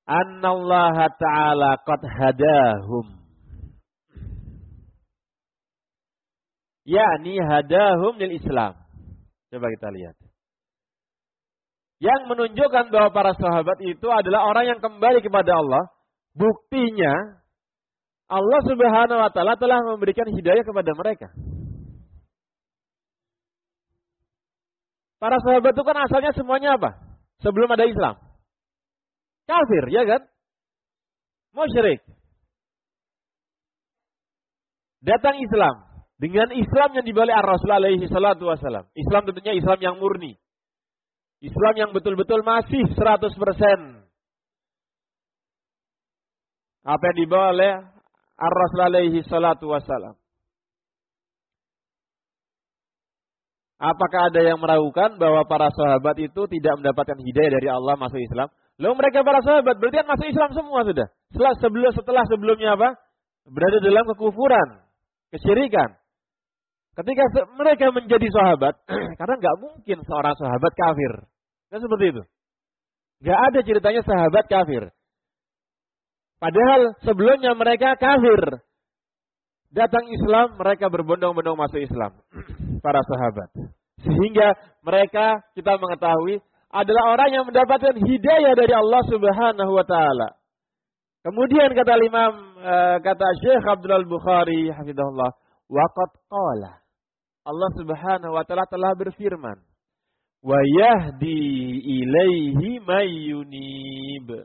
annallaha ta'ala qad hadahum. Yakni hadahum lil Islam. Coba kita lihat. Yang menunjukkan bahwa para sahabat itu adalah orang yang kembali kepada Allah. Buktinya Allah Subhanahu wa taala telah memberikan hidayah kepada mereka. Para sahabat itu kan asalnya semuanya apa? Sebelum ada Islam. Kafir, ya kan? Musyrik. Datang Islam. Dengan Islam yang dibawa oleh Rasul alaihi salatu wasalam. Islam tentunya Islam yang murni. Islam yang betul-betul masih 100%. Apa yang dibawa oleh Rasul alaihi salatu wasalam. Apakah ada yang meragukan bahwa para sahabat itu tidak mendapatkan hidayah dari Allah masuk Islam? Lalu mereka para sahabat berarti kan masuk Islam semua sudah. Setelah sebelumnya apa? Berada dalam kekufuran, kesyirikan. Ketika mereka menjadi sahabat, karena nggak mungkin seorang sahabat kafir. Kan seperti itu. Nggak ada ceritanya sahabat kafir. Padahal sebelumnya mereka kafir. Datang Islam, mereka berbondong-bondong masuk Islam. Para sahabat. Sehingga mereka, kita mengetahui, adalah orang yang mendapatkan hidayah dari Allah Subhanahu wa ta'ala. Kemudian kata kata Syekh Abdul Al-Bukhari, hafizahullah, waqad qala. Allah Subhanahu wa ta'ala telah berfirman, wa yahdi ilaihi may yunib.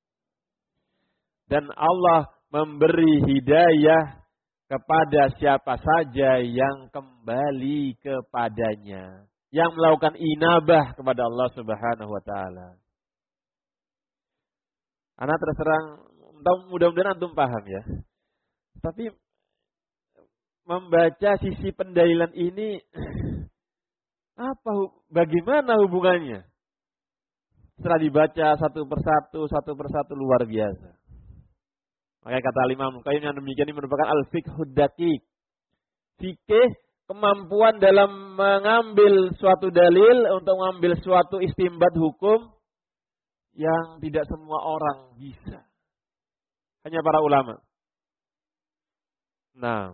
Dan Allah memberi hidayah kepada siapa saja yang kembali kepadanya, yang melakukan inabah kepada Allah Subhanahu wa taala. Anak terserang, mudah-mudahan antum paham ya. Tapi membaca sisi pendalilan ini bagaimana hubungannya? Setelah dibaca satu persatu luar biasa. Makanya kata Imam Qayyim yang demikian ini merupakan al-fiqhud daqiq. Fikih, kemampuan dalam mengambil suatu dalil untuk mengambil suatu istimbat hukum yang tidak semua orang bisa. Hanya para ulama. Nah,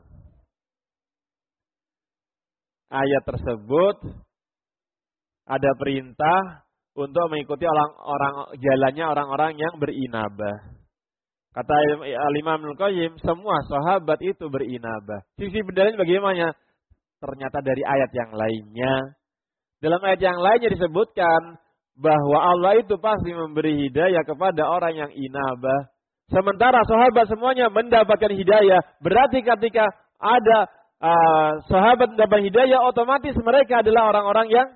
ayat tersebut ada perintah untuk mengikuti jalannya orang-orang yang berinabah. Kata Imam Al-Qayyim, semua sahabat itu berinabah. Sisi berdalil bagaimana? Ternyata dari ayat yang lainnya. Dalam ayat yang lainnya disebutkan bahwa Allah itu pasti memberi hidayah kepada orang yang inabah. Sementara sahabat semuanya mendapatkan hidayah. Berarti ketika ada sahabat mendapat hidayah, otomatis mereka adalah orang-orang yang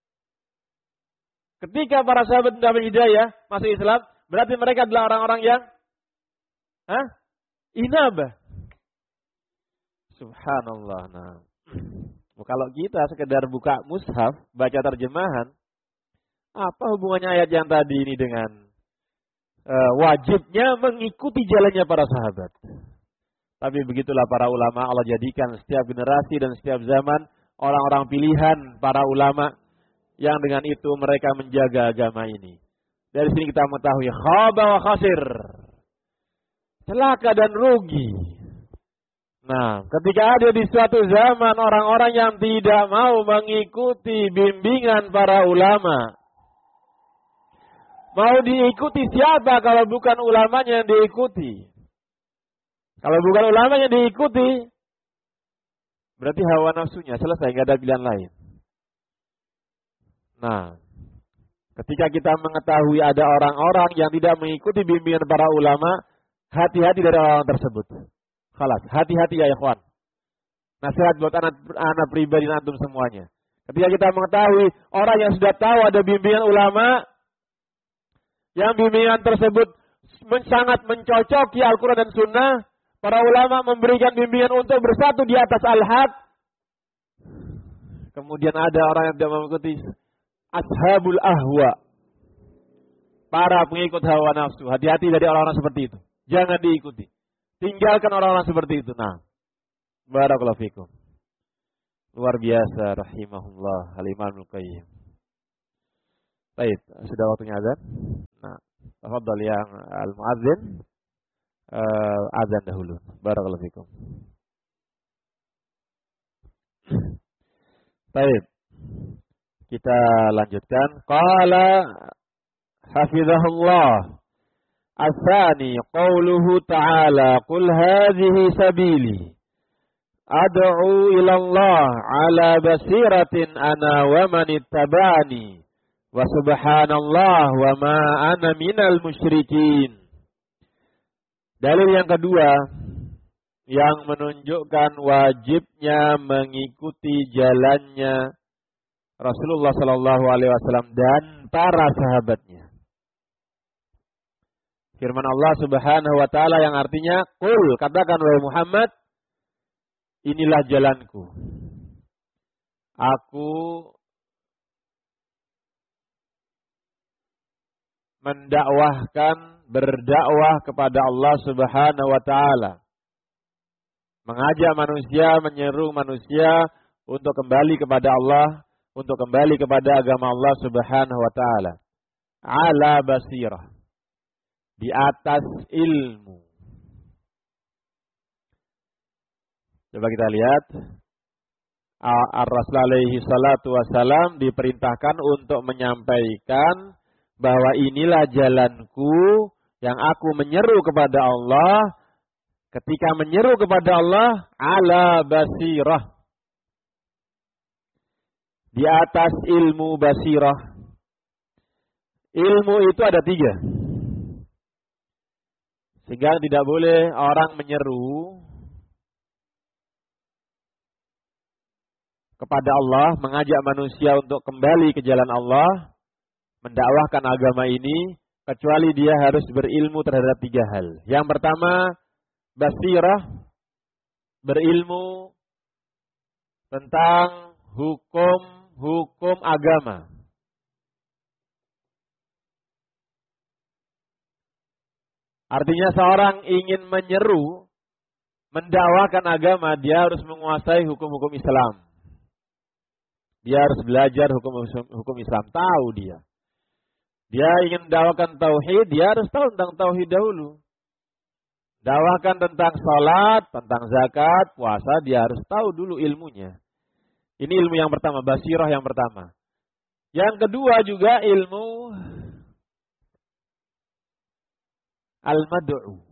ketika para sahabat mendapat hidayah masuk Islam, berarti mereka adalah orang-orang yang inabah. Subhanallah. Nah, kalau kita sekedar buka mushaf, baca terjemahan, apa hubungannya ayat yang tadi ini dengan wajibnya mengikuti jalannya para sahabat? Tapi begitulah para ulama, Allah jadikan setiap generasi dan setiap zaman orang-orang pilihan para ulama yang dengan itu mereka menjaga agama ini. Dari sini kita mengetahui khaba wa khasir. Celaka dan rugi. Nah, ketika ada di suatu zaman orang-orang yang tidak mau mengikuti bimbingan para ulama. Mau diikuti siapa kalau bukan ulamanya yang diikuti? Kalau bukan ulamanya yang diikuti, berarti hawa nafsunya selesai, nggak ada pilihan lain. Nah, ketika kita mengetahui ada orang-orang yang tidak mengikuti bimbingan para ulama, hati-hati dari orang tersebut. Khalas, hati-hati ya ikhwan. Nasihat buat anak pribadi dan antum semuanya. Ketika kita mengetahui orang yang sudah tahu ada bimbingan ulama, yang bimbingan tersebut sangat mencocoki Al-Quran dan Sunnah, para ulama memberikan bimbingan untuk bersatu di atas al-haq. Kemudian ada orang yang tidak mengikuti ashabul ahwa, para pengikut hawa nafsu. Hati-hati dari orang-orang seperti itu. Jangan diikuti. Tinggalkan orang-orang seperti itu. Nah, barakallahu fikum. Luar biasa, rahimahullah, Al-Imam Al-Qayyim. Baik, sudah waktunya azan. Nah. Tafadhal yang al-muadzin azan dahulu. Barakallahu fikum. Baik. Kita lanjutkan. Qala hafizahullah. Asani qauluhu ta'ala qul hadhihi sabili ad'u ila Allah ala basiratin ana wa man ittaba'ani wa subhanallah wa ma ana minal musyrikin. Dalil yang kedua yang menunjukkan wajibnya mengikuti jalannya Rasulullah sallallahu alaihi wasallam dan para sahabatnya. Firman Allah Subhanahu wa taala yang artinya, "Qul," katakan wahai Muhammad, inilah jalanku. Aku berdakwah kepada Allah Subhanahu wa taala. Mengajak manusia, menyeru manusia untuk kembali kepada Allah, untuk kembali kepada agama Allah Subhanahu wa taala. Ala basirah. Di atas ilmu. Coba kita lihat. Ar-Rasul alaihi salatu wassalam diperintahkan untuk menyampaikan bahwa inilah jalanku yang aku menyeru kepada Allah. Ketika menyeru kepada Allah, ala basirah. Di atas ilmu basirah. Ilmu itu ada 3. Sehingga tidak boleh orang menyeru kepada Allah, mengajak manusia untuk kembali ke jalan Allah, mendakwahkan agama ini, kecuali dia harus berilmu terhadap 3 hal. Yang pertama, basirah, berilmu tentang hukum agama. Artinya seorang ingin menyeru, mendakwakan agama, dia harus menguasai hukum-hukum Islam. Dia harus belajar hukum Islam, tahu dia. Dia ingin mendakwakan tauhid, dia harus tahu tentang tauhid dahulu. Dakwakan tentang salat, tentang zakat, puasa, dia harus tahu dulu ilmunya. Ini ilmu yang pertama, basirah yang pertama. Yang kedua juga ilmu al-mad'u.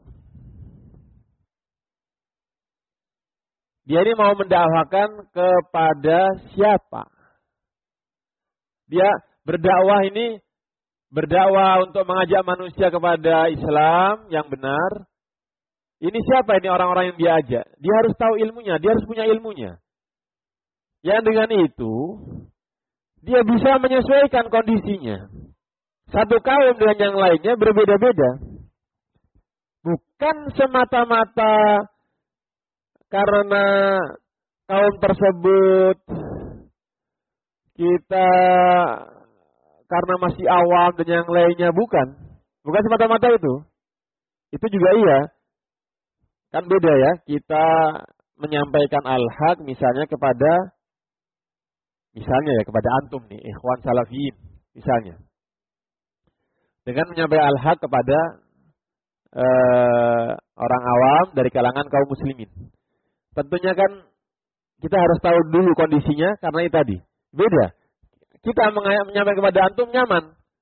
Dia ini mau mendakwakan kepada siapa? Dia berdakwah untuk mengajak manusia kepada Islam yang benar. Ini siapa ini orang-orang yang dia ajak? Dia harus tahu ilmunya, dia harus punya ilmunya. Yang dengan itu, dia bisa menyesuaikan kondisinya. Satu kaum dengan yang lainnya berbeda-beda. Bukan semata-mata karena kaum tersebut kita karena masih awam dan yang lainnya, bukan. Bukan semata-mata itu. Itu juga iya. Kan beda ya, kita menyampaikan al-haq misalnya kepada antum nih, ikhwan salafiyin misalnya. Dengan menyampaikan al-haq kepada orang awam dari kalangan kaum muslimin. Tentunya kan kita harus tahu dulu kondisinya, karena itu tadi. Beda. Kita menyampaikan kepada antum nyaman.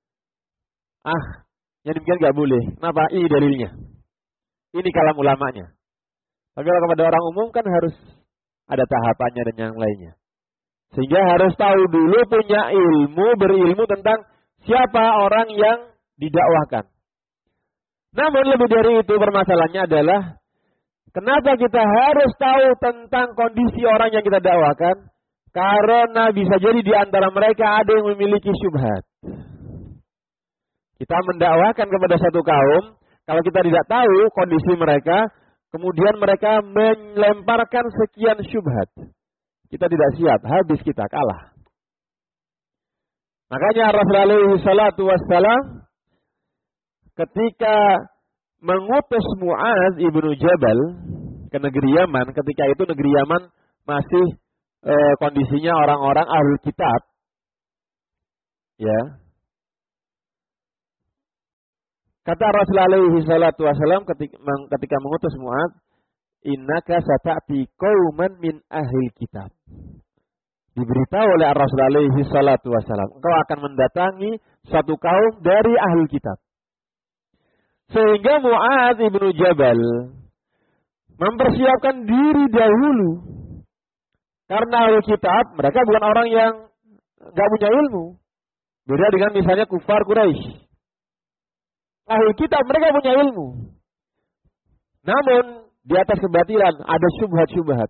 Yang demikian gak boleh. Kenapa? Ini dalilnya. Ini kalam ulamanya. Tapi kalau kepada orang umum kan harus ada tahapannya dan yang lainnya. Sehingga harus tahu dulu, punya berilmu tentang siapa orang yang didakwahkan. Namun lebih dari itu permasalahannya adalah, kenapa kita harus tahu tentang kondisi orang yang kita dakwakan? Karena bisa jadi di antara mereka ada yang memiliki syubhat. Kita mendakwakan kepada satu kaum, kalau kita tidak tahu kondisi mereka, kemudian mereka melemparkan sekian syubhat. Kita tidak siap, habis kita, kalah. Makanya Rasulullah alaihi salatu wassalam ketika mengutus Mu'adz ibnu Jabal ke negeri Yaman, ketika itu negeri Yaman masih kondisinya orang-orang ahlul kitab, ya, Kata Rasulullah alaihi salatu wasallam ketika mengutus Mu'adz, innaka sata'ti qauman min ahli kitab. Diberitahu oleh Rasulullah alaihi salatu wasallam, engkau akan mendatangi satu kaum dari ahli kitab. Sehingga Mu'adz ibnu Jabal mempersiapkan diri dahulu. Karena ahli kitab, mereka bukan orang yang enggak punya ilmu. Beda dengan misalnya kufar Quraisy. Ahli kitab mereka punya ilmu. Namun di atas kebatilan ada syubhat-syubhat.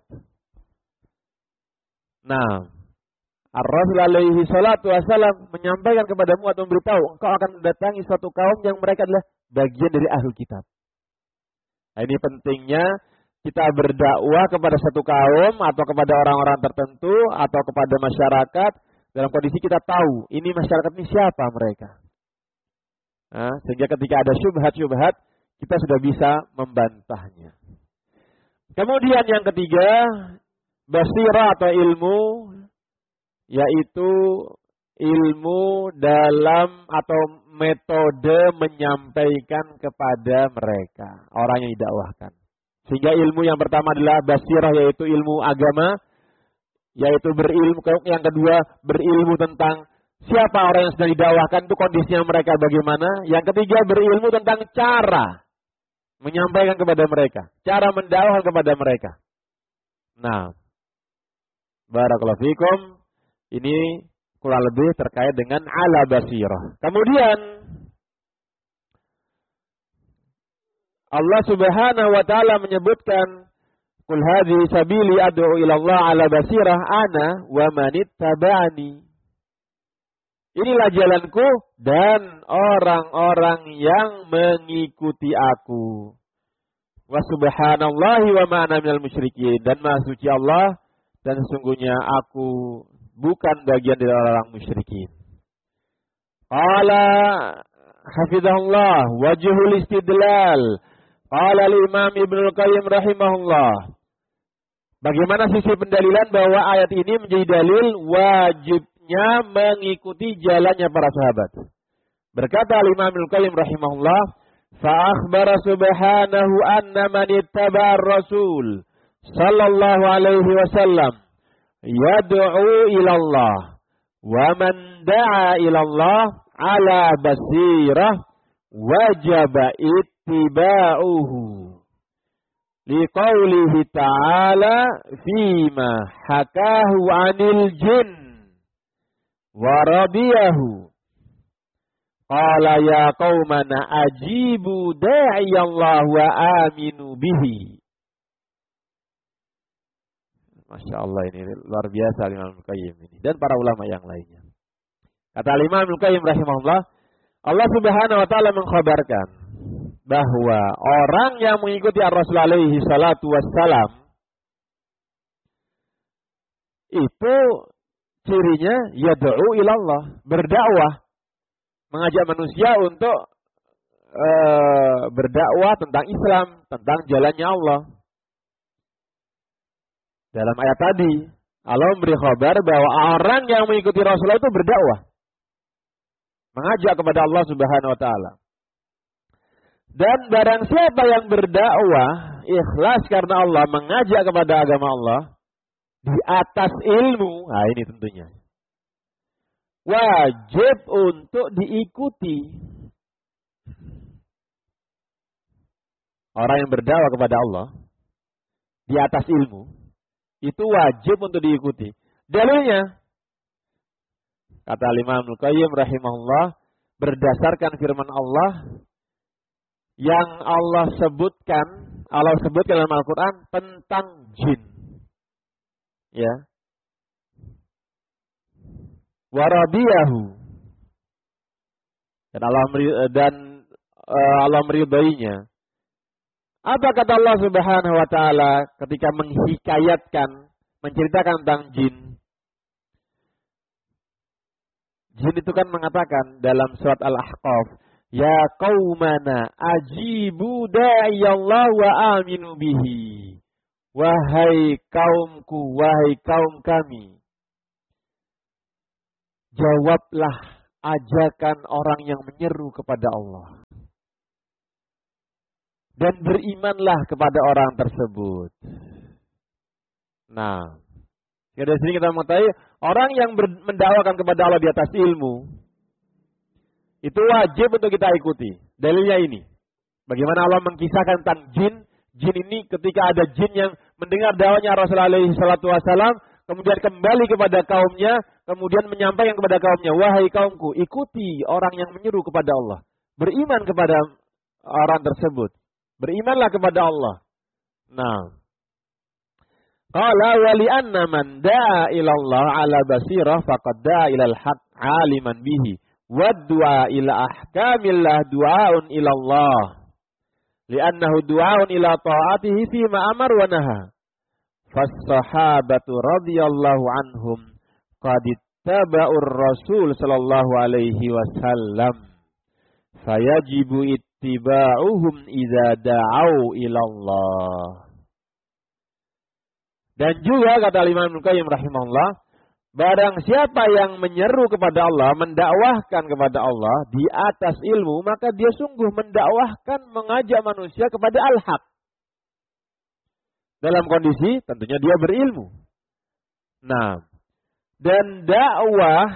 Nah, Ar-Rasul alaihi salatu wasallam menyampaikan kepada Mu'adz, memberitahu, engkau akan mendatangi suatu kaum yang mereka adalah bagian dari ahli kitab. Nah, ini pentingnya kita berdakwah kepada satu kaum atau kepada orang-orang tertentu atau kepada masyarakat dalam kondisi kita tahu ini masyarakat ini siapa mereka. Nah, sehingga ketika ada syubhat-syubhat kita sudah bisa membantahnya. Kemudian yang ketiga, basirah atau ilmu, yaitu ilmu dalam atau metode menyampaikan kepada mereka, orang yang didakwahkan. Sehingga ilmu yang pertama adalah basirah, yaitu ilmu agama, yaitu berilmu. Yang kedua, berilmu tentang siapa orang yang sedang didakwahkan, itu kondisinya mereka bagaimana. Yang ketiga, berilmu tentang cara menyampaikan kepada mereka, cara mendakwahkan kepada mereka. Nah, barakallahu fikum, ini kurang lebih terkait dengan ala basirah. Kemudian Allah Subhanahu wa taala menyebutkan, qul hadhihi sabili ad'u ila Allah ala basirah ana wa manittaba'ani. Inilah jalanku dan orang-orang yang mengikuti aku. Wa subhanallahi wa ma ana minal musyrikin. Dan maha suci Allah, dan sesungguhnya aku bukan bagian dari orang-orang musyrikin. Qala hafizahullah wajhul istidlal. Qala al-Imam Ibnu Qayyim rahimahullah. Bagaimana sisi pendalilan bahwa ayat ini menjadi dalil wajibnya mengikuti jalannya para sahabat. Berkata al-Imam Ibnu Qayyim rahimahullah, fa akhbara subhanahu anna man ittaba'a ar-rasul sallallahu alaihi wasallam yad'u ila Allah wa man da'a ila Allah ala basirah wajaba ittiba'uhu liqaulihi ta'ala fima hakahu 'anil jin wa radiyahu qala ya qaumana ajibu da'iyallah wa aminu bihi. Masya Allah, ini luar biasa Imam Al-Qayyim ini dan para ulama yang lainnya. Kata Imam Al-Qayyim rahimahullah, Allah Subhanahu wa taala mengkhabarkan bahwa orang yang mengikuti Ar-Rasul alaihi salatu wassalam itu cirinya yad'u ilallah, berdakwah, mengajak manusia untuk berdakwah tentang Islam, tentang jalannya Allah. Dalam ayat tadi, Allah memberi kabar bahwa orang yang mengikuti Rasulullah itu berdakwah, mengajak kepada Allah Subhanahu wa taala. Dan barang siapa yang berdakwah ikhlas karena Allah, mengajak kepada agama Allah di atas ilmu, nah ini tentunya wajib untuk diikuti. Orang yang berdakwah kepada Allah di atas ilmu itu wajib untuk diikuti. Dalilnya, kata Imam Al-Qayyim rahimahullah, berdasarkan firman Allah yang Allah sebutkan dalam Al-Quran tentang jin. Ya. Warabiyahu. Dan Allah meridainya. Apa kata Allah Subhanahu wa taala ketika menghikayatkan, menceritakan tentang jin? Jin itu kan mengatakan dalam surat Al-Ahqaf, ya qaumana ajibu da'iyallah wa aminu bihi. Wahai kaumku, wahai kaum kami, jawablah ajakan orang yang menyeru kepada Allah. dan berimanlah kepada orang tersebut. Nah, dari sini kita mengetahui orang yang mendakwakan kepada Allah di atas ilmu itu wajib untuk kita ikuti. Dalilnya ini. Bagaimana Allah mengkisahkan tentang jin. Jin ini ketika ada jin yang mendengar dakwahnya Rasulullah SAW, kemudian kembali kepada kaumnya, kemudian menyampaikan kepada kaumnya, wahai kaumku, ikuti orang yang menyeru kepada Allah. Beriman kepada orang tersebut. Berimanlah kepada Allah. Nah, qala wa li anna man da'a ila Allah ala basirah faqad da'a ila al-haq 'aliman bihi wa du'a ila ahkamillah du'aun ila Allah li'annahu du'aun ila ta'atihi fi ma amar wa naha fas-sahabatu radhiyallahu anhum qad ittaba'ur rasul sallallahu alaihi wasallam fayajibu ittiba'uhum idza da'au ila Allah. Dan juga kata Imam Ibnu Qayyim rahimahullah, barang siapa yang menyeru kepada Allah, mendakwahkan kepada Allah di atas ilmu, maka dia sungguh mendakwahkan, mengajak manusia kepada al-haq. Dalam kondisi tentunya dia berilmu. Nah, dan dakwah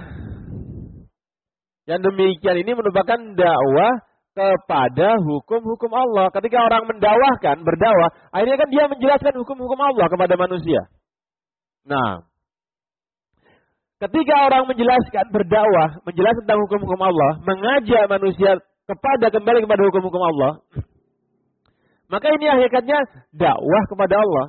yang demikian ini merupakan dakwah kepada hukum-hukum Allah. Ketika orang mendakwahkan, berdakwah, akhirnya kan dia menjelaskan hukum-hukum Allah kepada manusia. Nah, ketika orang menjelaskan, berdakwah, menjelaskan tentang hukum-hukum Allah, mengajak manusia kembali kepada hukum-hukum Allah, maka ini hakikatnya dakwah kepada Allah.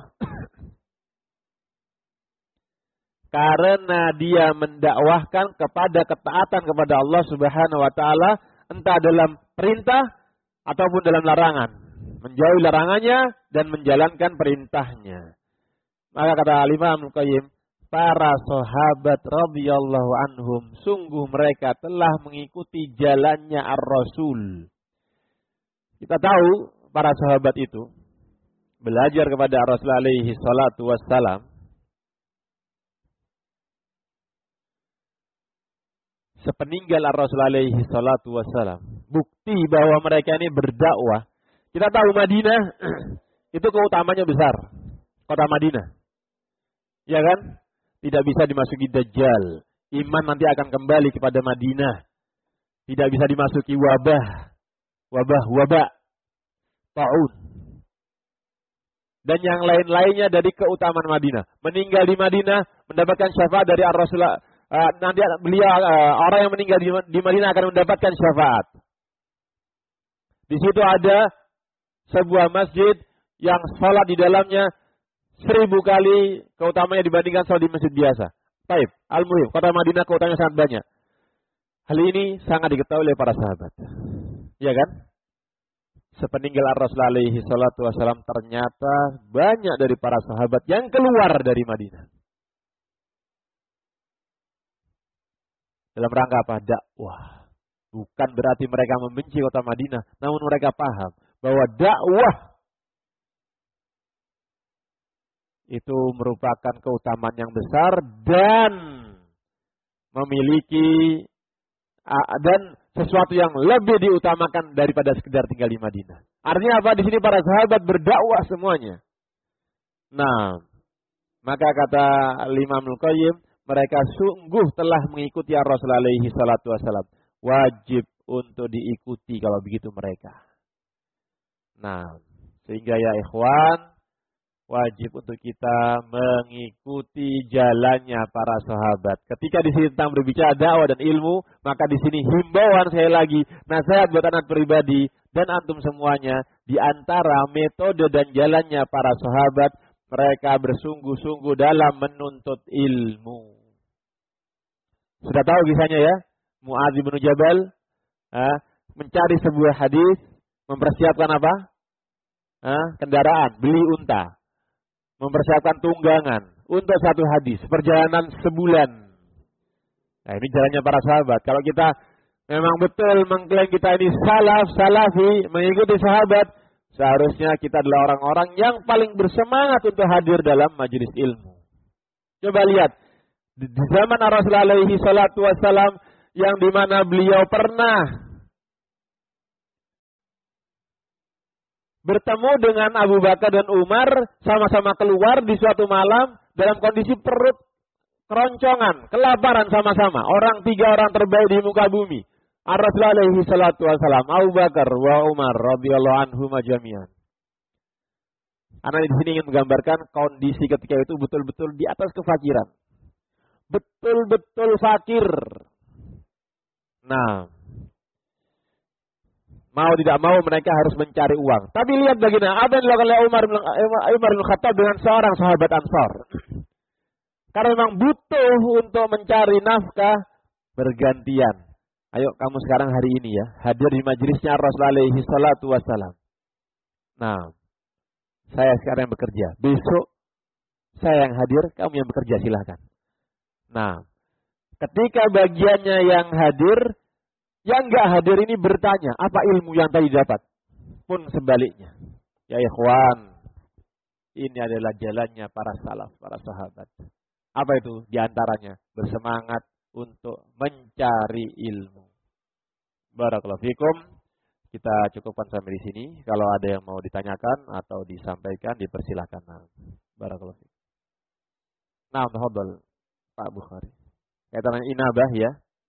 Karena dia mendakwahkan kepada ketaatan kepada Allah Subhanahu wa taala, entah dalam perintah ataupun dalam larangan. Menjauhi larangannya dan menjalankan perintahnya. Maka kata Imam Ibnu Qayyim, para sahabat radhiyallahu anhum, sungguh mereka telah mengikuti jalannya ar-Rasul. Kita tahu para sahabat itu belajar kepada Rasul alaihi salatu wassalam sepeninggal Rasul alaihi salatu wassalam. Bukti bahwa mereka ini berdakwah. Kita tahu Madinah itu keutamanya besar. Kota Madinah. Ya kan? Tidak bisa dimasuki Dajjal. Iman nanti akan kembali kepada Madinah. Tidak bisa dimasuki wabah. Wabah. Ta'un. Dan yang lain-lainnya dari keutamaan Madinah. Meninggal di Madinah mendapatkan syafaat dari Rasulullah. Nanti beliau orang yang meninggal di Madinah akan mendapatkan syafaat. Di situ ada sebuah masjid yang salat di dalamnya 1000 kali keutamanya dibandingkan salat di masjid biasa. Baik, al-muhim, kota Madinah keutamanya sangat banyak. Hal ini sangat diketahui oleh para sahabat. Ya kan? Sepeninggal Rasulullah alaihi salatu wasallam ternyata banyak dari para sahabat yang keluar dari Madinah. Dalam rangka apa? Dakwah. Bukan berarti mereka membenci kota Madinah. Namun mereka paham bahwa dakwah itu merupakan keutamaan yang besar dan memiliki dan sesuatu yang lebih diutamakan daripada sekedar tinggal di Madinah. Artinya apa? Di sini para sahabat berdakwah semuanya. Nah, maka kata Imam Ibnu Qayyim, mereka sungguh telah mengikuti Rasulullah alaihi salatu wasallam. Wajib untuk diikuti kalau begitu mereka. Nah, sehingga ya ikhwan, wajib untuk kita mengikuti jalannya para sahabat. Ketika di sini tentang berbicara dakwah dan ilmu, maka di sini himbauan sekali lagi, nasihat buat anak pribadi dan antum semuanya, di antara metode dan jalannya para sahabat, mereka bersungguh-sungguh dalam menuntut ilmu. Sudah tahu kisahnya ya? Mu'adz bin Jabal mencari sebuah hadis, mempersiapkan apa? Kendaraan, beli unta. Mempersiapkan tunggangan untuk satu hadis, perjalanan sebulan. Nah, ini jalannya para sahabat. Kalau kita memang betul mengklaim kita ini salafi, mengikuti sahabat, seharusnya kita adalah orang-orang yang paling bersemangat untuk hadir dalam majelis ilmu. Coba lihat, di zaman Rasulullah alaihi salatu wassalam, yang dimana beliau pernah bertemu dengan Abu Bakar dan Umar, sama-sama keluar di suatu malam dalam kondisi perut keroncongan, kelaparan sama-sama. Tiga orang terbaik di muka bumi. Ar-Rasul alaihi salatu wassalam, Abu Bakar wa Umar radhiyallahu anhum jami'an. Anak di sini ingin menggambarkan kondisi ketika itu betul-betul di atas kefakiran. Betul-betul fakir. Nah, mau tidak mau mereka harus mencari uang. Tapi lihat bagaimana apa yang dilakukan oleh Umar bin Khattab dengan seorang sahabat Ansar. Karena memang butuh untuk mencari nafkah bergantian. Ayo kamu sekarang hari ini ya, hadir di majelisnya Rasulullah alaihi salatu wassalam. Nah, saya sekarang yang bekerja. Besok saya yang hadir, kamu yang bekerja silahkan. Nah, ketika bagiannya yang hadir, yang enggak hadir ini bertanya, apa ilmu yang tadi dapat? Pun sebaliknya. Ya ikhwan, ini adalah jalannya para salaf, para sahabat. Apa itu? Di antaranya bersemangat untuk mencari ilmu. Barakallahu fikum. Kita cukupkan sampai di sini. Kalau ada yang mau ditanyakan atau disampaikan, dipersilakan. Barakallahu fikum. Nah, tafadhol Pak Bukhari. Kaitan inabah ya.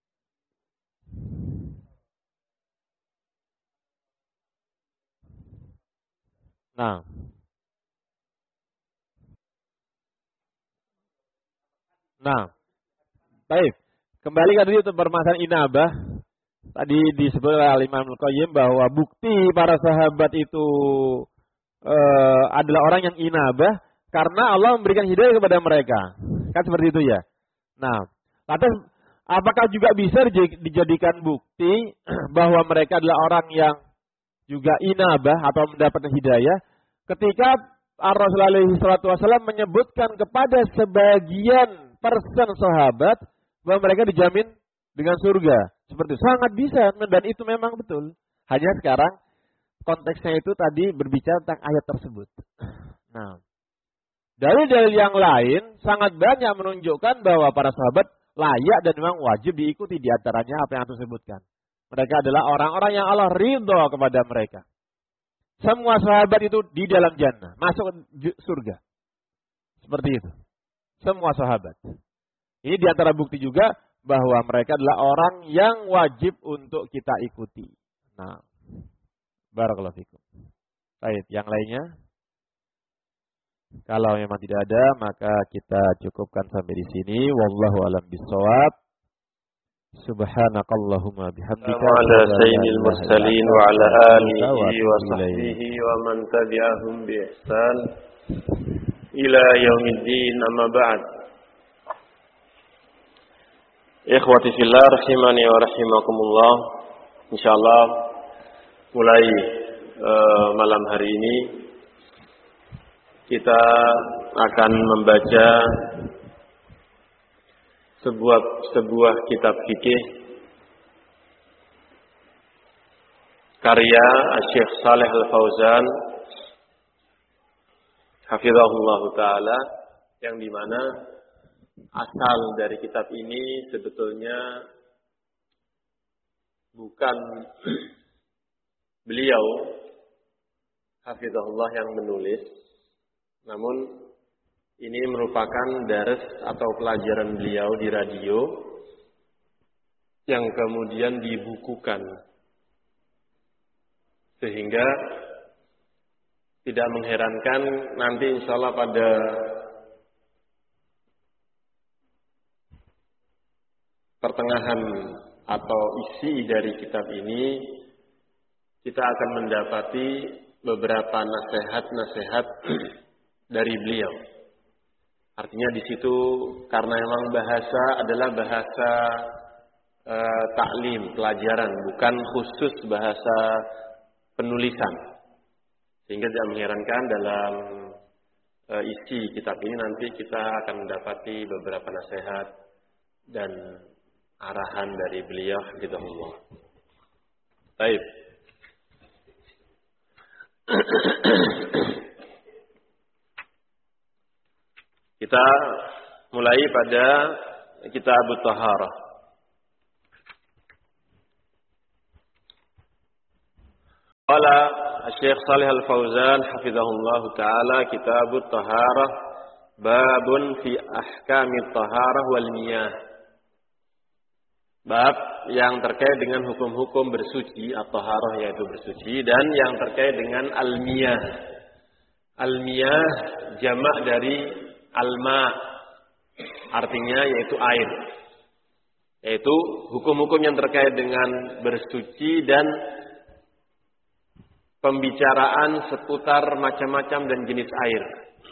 Nah, baik. Kembali ke tadi untuk permasalahan inabah. Tadi disebut oleh Imam Al-Qayyim bahwa bukti para sahabat itu adalah orang yang inabah karena Allah memberikan hidayah kepada mereka. Kan seperti itu ya. Nah, lantas apakah juga bisa dijadikan bukti bahwa mereka adalah orang yang juga inabah atau mendapatkan hidayah ketika Rasulullah alaihi salatu wasallam menyebutkan kepada sebagian persen sahabat bahwa mereka dijamin dengan surga. Seperti itu. Sangat bisa dan itu memang betul. Hanya sekarang konteksnya itu tadi berbicara tentang ayat tersebut. Nah, dalil-dalil yang lain sangat banyak menunjukkan bahwa para sahabat layak dan memang wajib diikuti, di antaranya apa yang aku sebutkan. Mereka adalah orang-orang yang Allah ridho kepada mereka. Semua sahabat itu di dalam jannah, masuk surga. Seperti itu. Semua sahabat. Ini di antara bukti juga bahwa mereka adalah orang yang wajib untuk kita ikuti. Nah, barakallahu fikum. Baik, yang lainnya? Kalau memang tidak ada, maka kita cukupkan sampai di sini. Wallahu a'lam bishawab. Subhanakallahumma bihamdika ala sayyidil mursalin wa ala alihi wa sahbihi wa man tabi'ahum bi ihsan ila yaumiddin, amma ba'd. Ikhwati fillah rahimani wa rahimakumullah. Insyaallah mulai malam hari ini kita akan membaca sebuah kitab fikih karya Syekh Shalih Al-Fauzan hafizahullah taala, yang dimana asal dari kitab ini sebetulnya bukan beliau hafizahullah yang menulis, namun ini merupakan dars atau pelajaran beliau di radio yang kemudian dibukukan, sehingga tidak mengherankan nanti insyaallah pada pertengahan atau isi dari kitab ini kita akan mendapati beberapa nasihat-nasihat dari beliau. Artinya di situ karena memang bahasa adalah bahasa taklim, pelajaran, bukan khusus bahasa penulisan. Sehingga tidak mengherankan dalam isi kitab ini nanti kita akan mendapati beberapa nasihat dan arahan dari beliau hafizahullah. Baik. Kita mulai pada kitab Taharah. Qala Syekh Shalih Al-Fauzan hafizahullah taala Kitabut Taharah babun fi ahkamit taharah wal miyah. Bab yang terkait dengan hukum-hukum bersuci, at-taharah yaitu bersuci, dan yang terkait dengan al-miyah. Al-miyah jamak dari al-ma, artinya yaitu air. Yaitu hukum-hukum yang terkait dengan bersuci dan pembicaraan seputar macam-macam dan jenis air.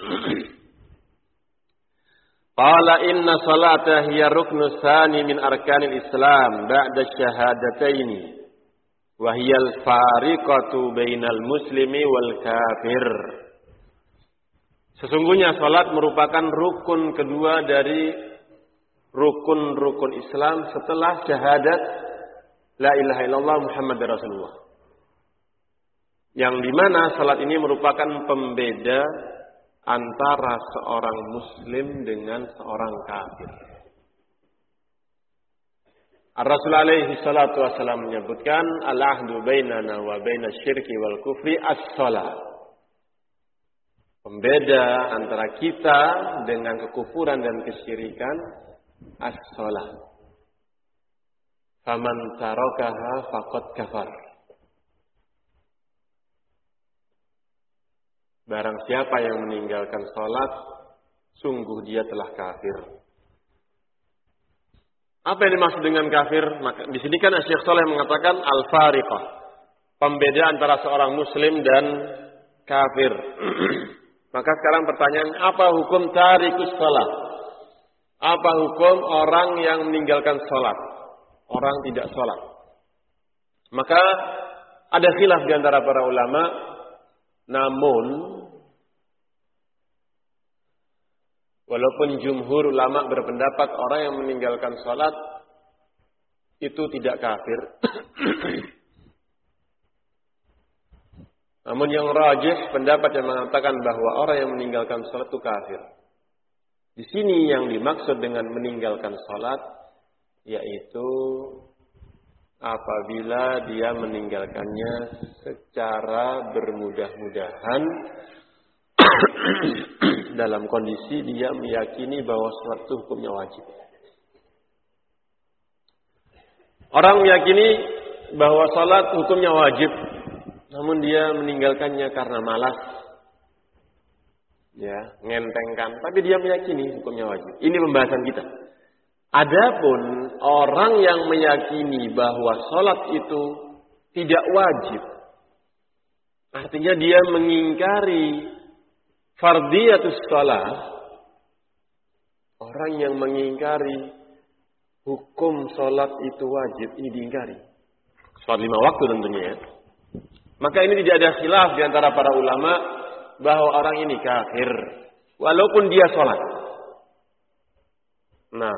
Qala inna salata hiya ruknu tsani min arkanil Islam ba'da syahadataini wa hiya al-fariqatu bainal muslimi wal kafir. Sesungguhnya salat merupakan rukun kedua dari rukun-rukun Islam setelah syahadat la ilaha illallah Muhammadar Rasulullah. Yang dimana salat ini merupakan pembeda antara seorang muslim dengan seorang kafir. Ar-Rasul alaihi salatu wasallam menyebutkan al-ahdu bainana wa baina syirki wal kufri as-shalah. Pembeda antara kita dengan kekufuran dan kesyirikan as-shalah. Faman tarakaha faqad kafar. Barang siapa yang meninggalkan salat, sungguh dia telah kafir. Apa yang dimaksud dengan kafir? Maka di sini kan Syekh Shalih mengatakan al-fariqah, pembeda antara seorang muslim dan kafir. Maka sekarang pertanyaan, apa hukum tarikus salat? Apa hukum orang yang meninggalkan salat? Orang tidak salat. Maka ada khilaf di antara para ulama, namun walaupun jumhur ulama berpendapat orang yang meninggalkan salat itu tidak kafir. Namun yang rajih pendapat yang mengatakan bahwa orang yang meninggalkan salat itu kafir. Di sini yang dimaksud dengan meninggalkan salat yaitu apabila dia meninggalkannya secara bermudah-mudahan dalam kondisi dia meyakini bahwa salat itu hukumnya wajib. Orang meyakini bahwa salat hukumnya wajib, namun dia meninggalkannya karena malas, ya, ngentengkan, tapi dia meyakini hukumnya wajib. Ini pembahasan kita. Adapun orang yang meyakini bahwa salat itu tidak wajib, artinya dia mengingkari fardiyatus shalah. Orang yang mengingkari hukum salat itu wajib, ini diingkari. Salat 5 waktu tentunya ya. Maka ini tidak ada khilaf di antara para ulama bahwa orang ini kafir walaupun dia salat. Nah,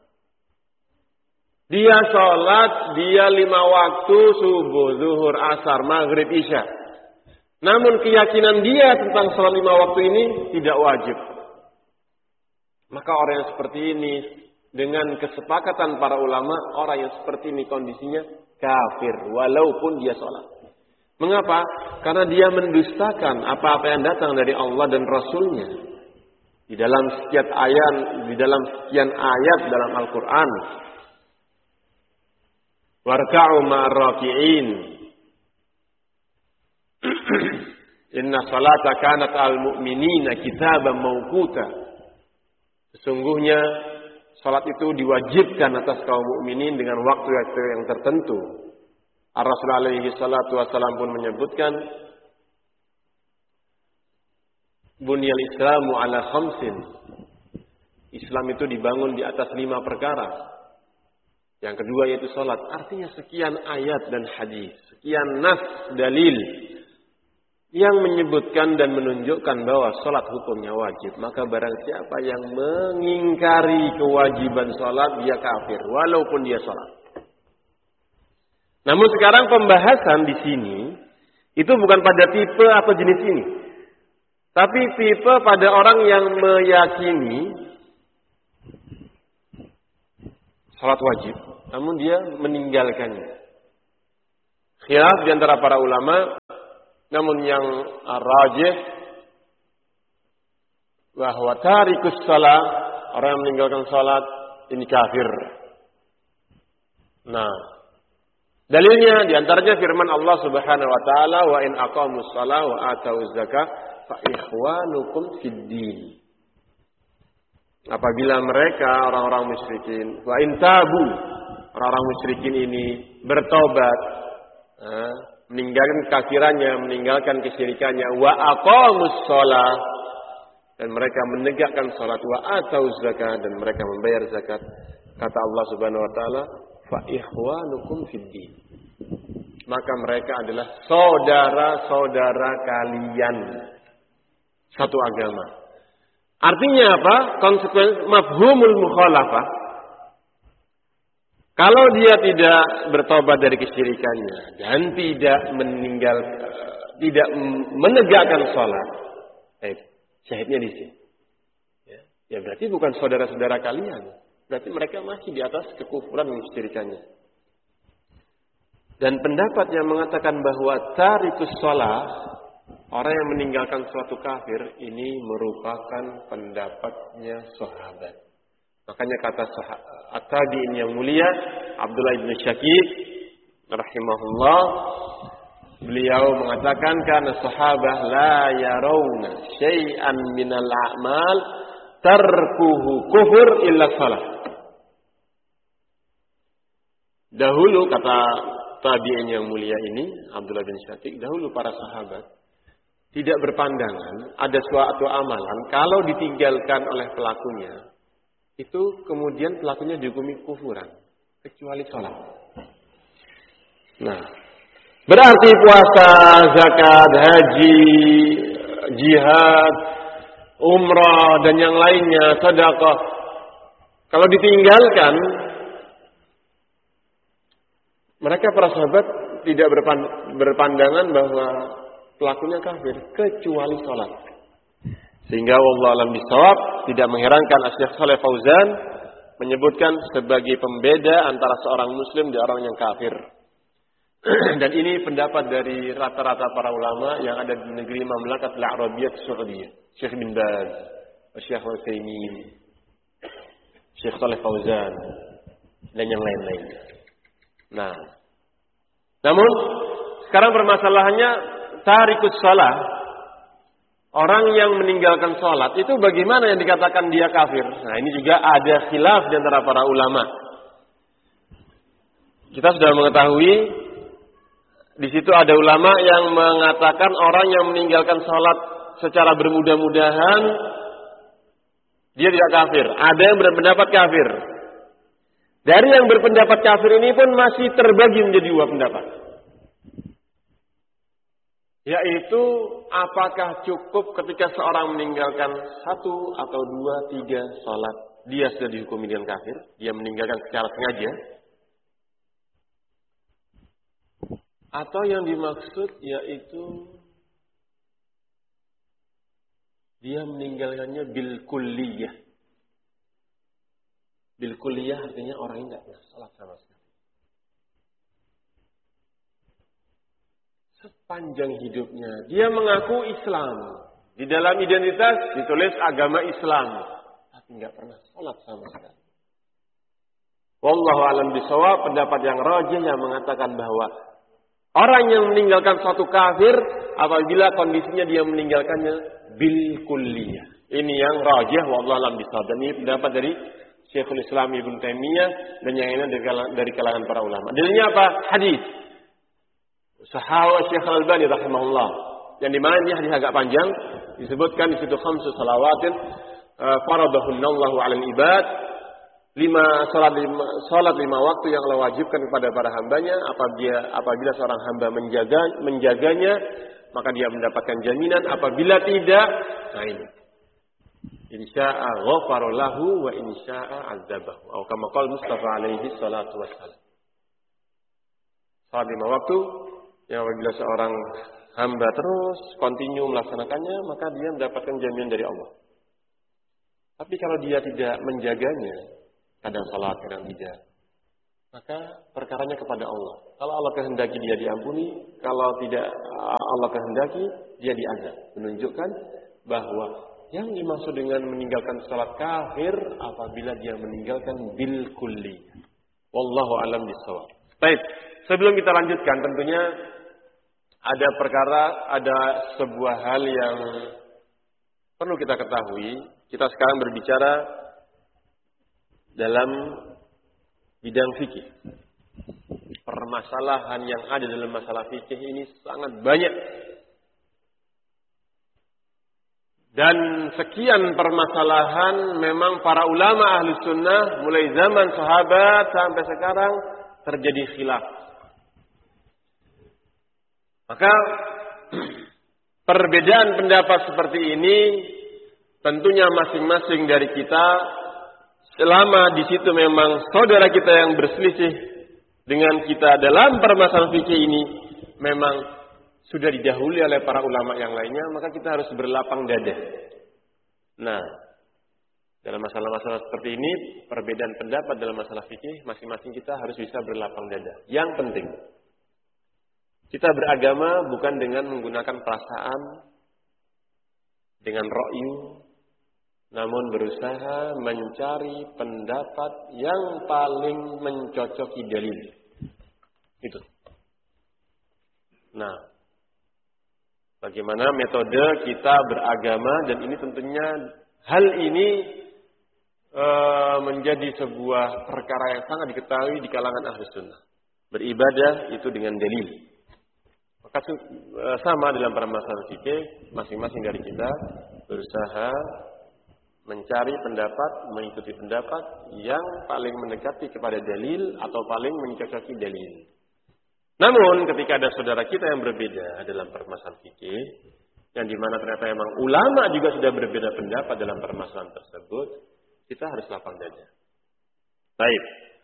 dia sholat, dia 5 waktu, subuh, zuhur, asar, maghrib, isya. Namun keyakinan dia tentang sholat 5 waktu ini tidak wajib. Maka orang yang seperti ini, dengan kesepakatan para ulama, orang yang seperti ini kondisinya kafir, walaupun dia sholat. Mengapa? Karena dia mendustakan apa-apa yang datang dari Allah dan Rasulnya. Di dalam sekian ayat dalam Al-Quran. Warka'u ma'ar-raki'in. Inna salata kanat al-mu'minina kitaban mawquta. Sesungguhnya salat itu diwajibkan atas kaum mukminin dengan waktu-waktu yang tertentu. Ar-Rasul alaihi salatu wasallam pun menyebutkan Bunyal Islamu ala khamsin. Islam itu dibangun di atas 5 perkara. Yang kedua yaitu salat. Artinya sekian ayat dan hadis, sekian nas dalil yang menyebutkan dan menunjukkan bahwa salat hukumnya wajib. Maka barang siapa yang mengingkari kewajiban salat, dia kafir walaupun dia salat. Namun sekarang pembahasan di sini itu bukan pada tipe atau jenis ini. Tapi tipe pada orang yang meyakini salat wajib, namun dia meninggalkannya. Khilaf di antara para ulama Namun yang rajih bahwa tarikus shalah, orang yang meninggalkan salat ini kafir. Nah, dalilnya diantaranya firman Allah Subhanahu wa taala, wa in aqamus shalah wa atuz zakah fa ikhwanukum fid din. Apabila mereka orang-orang musyrikin, wa in tabu, orang-orang musyrikin ini bertobat, meninggalkan kafirannya, meninggalkan kesyirikannya, wa aqamus shalah, dan mereka menegakkan salat, wa atuz zakah, dan mereka membayar zakat, kata Allah Subhanahu wa taala, fa ikhwanukum fid din. Maka mereka adalah saudara-saudara kalian satu agama. Artinya apa? Konsekuensi mafhumul mukhalafah. Kalau dia tidak bertobat dari kesyirikannya dan tidak menegakkan salat, syahidnya di sini. Ya berarti bukan saudara-saudara kalian. Berarti mereka masih di atas kekufuran dan kesyirikannya. Dan pendapat yang mengatakan bahwa tarikus shalah, orang yang meninggalkan suatu kafir, ini merupakan pendapatnya sahabat. Makanya kata at-tabi'in yang mulia Abdullah bin Syakib rahimahullah, beliau mengatakan karena sahabat la yarawna syai'an minal a'mal tarkuhu kufur illa salah. Dahulu kata tabi'in yang mulia ini Abdullah bin Syakib, dahulu para sahabat tidak berpandangan ada suatu amalan kalau ditinggalkan oleh pelakunya itu kemudian pelakunya dihukumi kufuran kecuali salat. Nah, berarti puasa, zakat, haji, jihad, umrah dan yang lainnya, sedekah, kalau ditinggalkan, mereka para sahabat tidak berpandangan bahwa pelakunya kafir kecuali salat. Sehingga wallahu alam bisawab, tidak mengherankan Syekh Shalih Fauzan menyebutkan sebagai pembeda antara seorang muslim dan orang yang kafir. Dan ini pendapat dari rata-rata para ulama yang ada di negeri Mamlakatul Arabiyyah Saudiyah. Syekh bin Baz, Syekh Utsaimin, Syekh Shalih Fauzan dan yang lain-lainnya. Nah, namun sekarang permasalahannya tarikus shalah, orang yang meninggalkan salat itu bagaimana yang dikatakan dia kafir? Nah, ini juga ada khilaf di antara para ulama. Kita sudah mengetahui di situ ada ulama yang mengatakan orang yang meninggalkan salat secara bermudah-mudahan dia tidak kafir. Ada yang berpendapat kafir. Dari yang berpendapat kafir ini pun masih terbagi menjadi dua pendapat. Yaitu apakah cukup ketika seorang meninggalkan 1 atau 2, 3 salat dia sudah dihukumi dengan kafir, dia meninggalkan secara sengaja. Atau yang dimaksud yaitu dia meninggalkannya bil kulliyah. Bil kulliyah artinya orang ini tidak pernah salat sama sekali. Sepanjang hidupnya dia mengaku Islam, di dalam identitas ditulis agama Islam, tapi nggak pernah salat sama sekali. Wallahu a'lam bishawab, pendapat yang rajih yang mengatakan bahwa orang yang meninggalkan suatu kafir apabila kondisinya dia meninggalkannya bil kulliyah. Ini yang rajih wallahu a'lam bishawab. Dan ini pendapat dari Syekhul Islam Ibnu Taimiyah dan yang lainnya dari kalangan para ulama. Dalilnya apa? Hadis Sahabat Syekh Al-Albani rahimahullah, yang dimana ini hadis agak panjang, disebutkan di situ 5 salawatin faradahunallahu 'alal ibad, 5 salat 5 waktu yang Allah wajibkan kepada para hambanya. Apabila seorang hamba menjaganya, maka dia mendapatkan jaminan. Apabila tidak, nah ini, insya'a ghafara lahu wa insya'a 'adzabahu, atau kama qala Mustafa alaihi salatu wassalam. Salat 5 waktu yang apabila seorang hamba terus kontinu melaksanakannya, maka dia mendapatkan jaminan dari Allah. Tapi kalau dia tidak menjaganya, kadang salat, kadang tidak, maka perkaranya kepada Allah. Kalau Allah kehendaki dia diampuni, kalau tidak Allah kehendaki dia diazab. Menunjukkan bahwa yang dimaksud dengan meninggalkan salat kafir apabila dia meninggalkan bil kulli. Wallahu alam bisawab. Baik, sebelum kita lanjutkan tentunya ada sebuah hal yang perlu kita ketahui. Kita sekarang berbicara dalam bidang fikih. Permasalahan yang ada dalam masalah fikih ini sangat banyak. Dan sekian permasalahan memang para ulama ahli sunnah mulai zaman sahabat sampai sekarang terjadi khilaf. Maka perbedaan pendapat seperti ini tentunya masing-masing dari kita, selama di situ memang saudara kita yang berselisih dengan kita dalam permasalahan fikih ini memang sudah didahului oleh para ulama yang lainnya, maka kita harus berlapang dada. Nah, dalam masalah-masalah seperti ini, perbedaan pendapat dalam masalah fikih, masing-masing kita harus bisa berlapang dada. Yang penting, kita beragama bukan dengan menggunakan perasaan, dengan ra'yu, namun berusaha mencari pendapat yang paling mencocoki dalil. Itu. Nah, bagaimana metode kita beragama, dan ini tentunya hal ini menjadi sebuah perkara yang sangat diketahui di kalangan ahli sunnah. Beribadah itu dengan dalil. Maka sama dalam permasalahan fikih, masing-masing dari kita berusaha mencari pendapat, mengikuti pendapat yang paling mendekati kepada dalil atau paling mencocoki dalil. Namun ketika ada saudara kita yang berbeda dalam permasalahan fikih, yang dimana ternyata memang ulama juga sudah berbeda pendapat dalam permasalahan tersebut, kita harus lapang dada. Baik.